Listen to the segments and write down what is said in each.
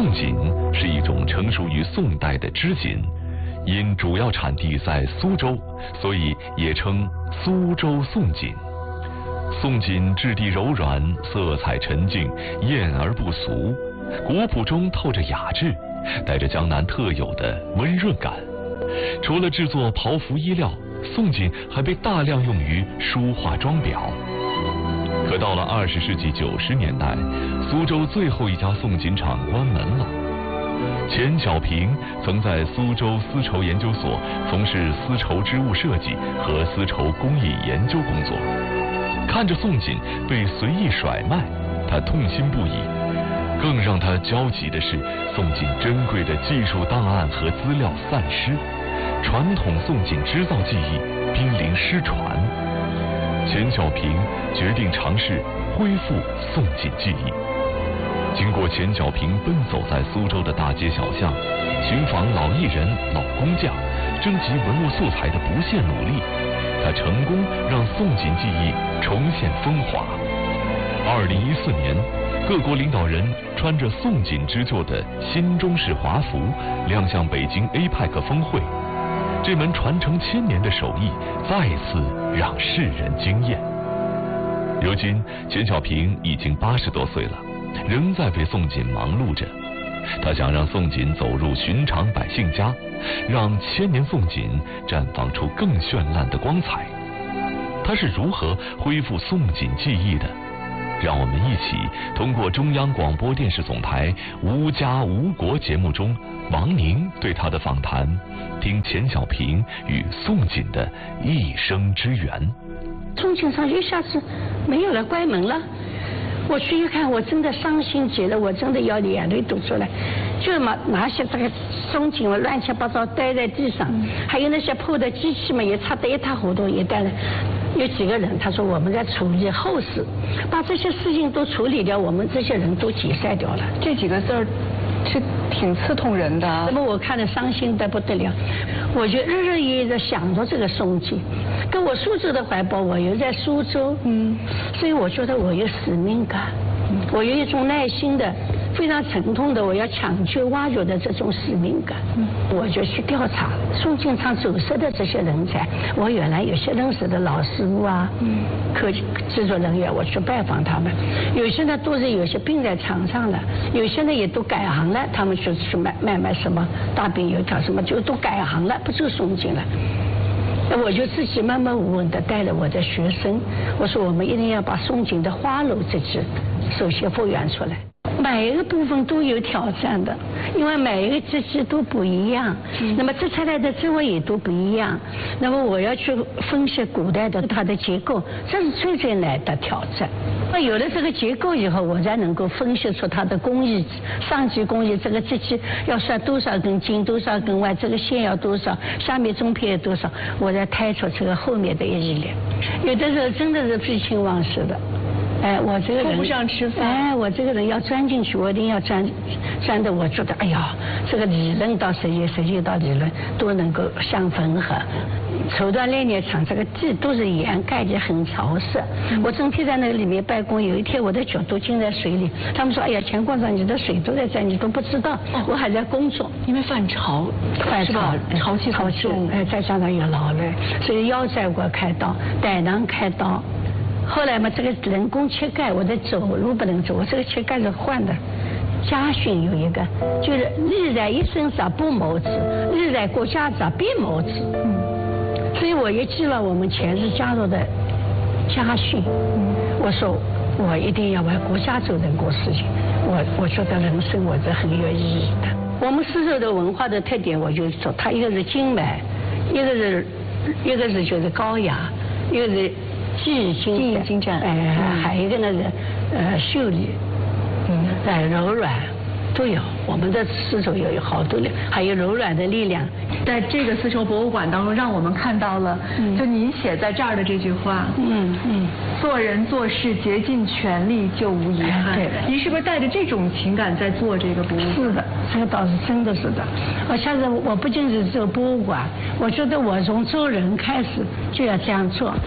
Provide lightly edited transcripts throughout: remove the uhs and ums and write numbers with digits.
宋锦是一种成熟于宋代的织锦，因主要产地在苏州，所以也称苏州宋锦。宋锦质地柔软，色彩沉静，艳而不俗，古朴中透着雅致，带着江南特有的温润感。除了制作袍服衣料，宋锦还被大量用于书画装裱。可到了20世纪90年代，苏州最后一家宋锦厂关门了。钱小平曾在苏州丝绸研究所从事丝绸织物设计和丝绸工艺研究工作，看着宋锦被随意甩卖，他痛心不已。更让他焦急的是，宋锦珍贵的技术档案和资料散失，传统宋锦织造技艺濒临失传。钱小平决定尝试恢复宋锦技艺。经过钱小平奔走在苏州的大街小巷，寻访老艺人、老工匠，征集文物素材的不懈努力，他成功让宋锦技艺重现风华。2014年，各国领导人穿着宋锦织就的新中式华服亮相北京 APEC 峰会，这门传承1000年的手艺再次让世人惊艳。如今，钱小平已经80多岁了，仍在为宋锦忙碌着。他想让宋锦走入寻常百姓家，让1000年宋锦绽放出更绚烂的光彩。他是如何恢复宋锦技艺的？让我们一起通过中央广播电视总台《无家无国》节目中王宁对他的访谈，听钱小平与宋锦的一生之缘。 宋锦厂一下子没有了，关门了。我去一看，我真的伤心极了，我真的要眼泪都出来。就拿些这个宋锦乱七八糟堆在地上，还有那些破的机器嘛，也擦得一塌糊涂，也带了。有几个人，他说我们在处理后事，把这些事情都处理掉，我们这些人都解散掉了。 这几个字儿是挺刺痛人的。 那么我看得伤心得不得了，我就日日夜夜的想着这个宋锦，跟我苏州的怀抱，我又在苏州，所以我觉得我有使命感，我有一种耐心的、非常沉痛的，我要抢救挖掘的这种使命感。我就去调查宋锦厂走失的这些人才，我原来有些认识的老师傅啊，科技制作人员，我去拜访他们，有些呢都是有些病在床上了，有些呢也都改行了，他们去卖什么大饼油条什么，就都改行了，不做宋锦了。我就自己慢慢无闻的带了我的学生，我说我们一定要把宋锦的花楼这支首先复原出来。每一个部分都有挑战的，因为每一个机器都不一样，那么织出来的织物也都不一样。那么我要去分析古代的它的结构，这是最难的挑战。那有了这个结构以后，我才能够分析出它的工艺，上级工艺，这个机器要算多少根筋，多少根腕，这个线要多少，下面中片有多少，我才推出这个后面的一系列。有的时候真的是废寝忘食的。我这个人顾不上吃饭。 我这个人要钻进去，我一定要钻的，我觉得哎呀，这个理论到实际，实际到理论都能够相吻合。绸缎炼炼厂这个地都是沿盖的很潮湿，我整天在那个里面办公，有一天我的脚都浸在水里，他们说哎呀，钱馆长你的水都在这，你都不知道，我还在工作。 因为犯潮是吧？潮气很重，再加上有劳累，所以腰在我开刀，胆囊开刀。后来嘛，这个人工切盖，我的走路不能走，我这个切盖是换的。家训有一个，就是日在一身上不谋之，日在国家者必谋之。所以我也记了我们前日加入的家训。我说我一定要为国家做任何事情。我觉得人生我是很有意义的。我们丝绸的文化的特点，我就说它一个是精美，一个是就是高雅，一个是技艺精湛，还有一个呢是秀丽，柔软都有。我们的丝绸有好多的，还有柔软的力量。 在这个丝绸博物馆当中，让我们看到了，就您写在这儿的这句话，做人做事竭尽全力就无遗憾。对，您是不是带着这种情感在做这个博物馆？ 是的，这个倒是真的是的。下次我不仅是做博物馆，我觉得我从做人开始就要这样做。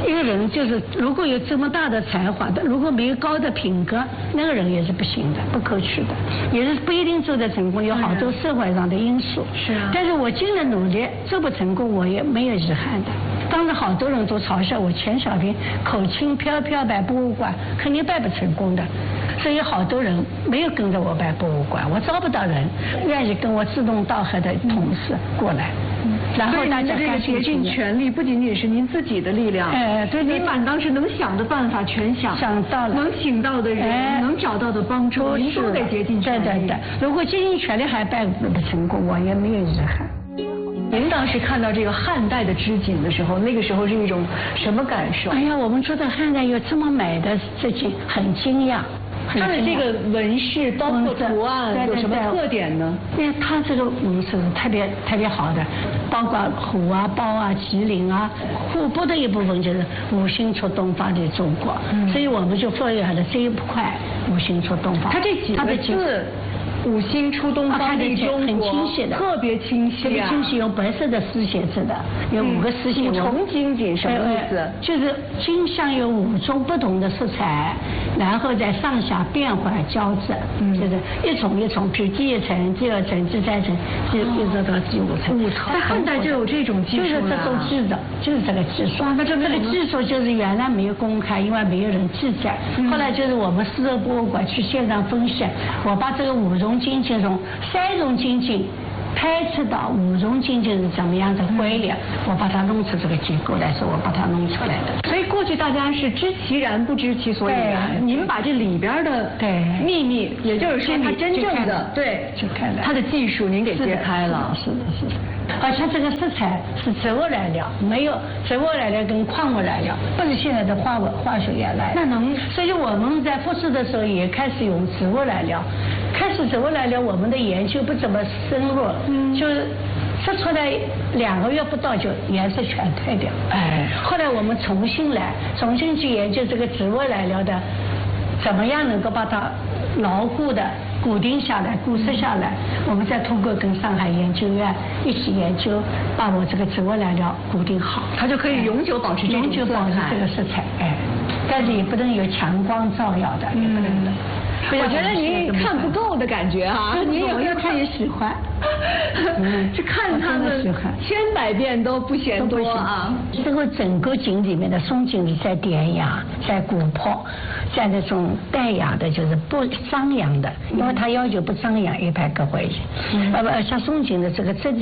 一个人就是如果有这么大的才华的，如果没有高的品格，那个人也是不行的，不可取的，也是不一定做得成功，有好多社会上的因素。 是啊。 但是我尽了努力，做不成功我也没有遗憾的。当时好多人都嘲笑我钱小平口轻飘飘摆博物馆，肯定摆不成功的。所以好多人没有跟着我摆博物馆，我招不到人愿意跟我志同道合的同事过来。然后大家这个竭尽全力，不仅仅是您自己的力量， 对， 您把当时能想的办法全想到了， 能请到的人，能找到的帮助，您都得竭尽全力。 对，如果竭尽全力还摆不成功，我也没有遗憾。 您当时看到这个汉代的织锦的时候，那个时候是一种什么感受？ 哎呀，我们觉得汉代有这么美的织锦，很惊讶。 它的这个纹饰包括图案有什么特点呢？ 因为它这个纹饰是特别好的，包括虎啊、豹啊、麒麟啊，户部的一部分就是五星出东方的中国，所以我们就发扬了这一块五星出东方。 它这几个字。五星出东方的中国， 很清晰的， 特别清晰， 特别清晰，用白色的丝写字的，有5个丝线。 五重金锦什么意思？ 就是金上有5种不同的色彩，然后在上下变换交织，就是一重一重，比如第1层、第2层、第3层，就一直到第5层。 在汉代就有这种技术了。 就是这种技术，就是这个技术。 哇，那这个技术就是原来没有公开，因为没有人记载。后来就是我们丝绸博物馆去现场分析，我把这个5种金锦从3种金锦拍出到5种金锦是怎么样的规律，我把它弄出这个结构来说，我把它弄出来的。 所以过去大家是知其然不知其所以然，您把这里边的秘密，也就是说它真正的它的技术您给揭开了。 是的。而且这个色彩是植物染料，没有植物染料跟矿物染料，不是现在的化学原来。所以我们在复试的时候也开始用植物染料。开始植物染料我们的研究不怎么深入，就是测出来2个月不到就颜色全退掉。后来我们重新去研究这个植物染料的怎么样能够把它牢固的固定下来、固摄下来。我们再通过跟上海研究院一起研究，把我这个植物染料固定好， 它就可以永久保持这个色彩。但是也不能有强光照耀的，也不能的。 我觉得您看不够的感觉哈， 您有没有看也喜欢？ 是看他们1000百遍都不嫌多啊。 这个整个锦里面的松锦里在典雅，在古朴，在那种淡雅的，就是不张扬的，因为它要求不张扬，一派各回去。像松锦的这个质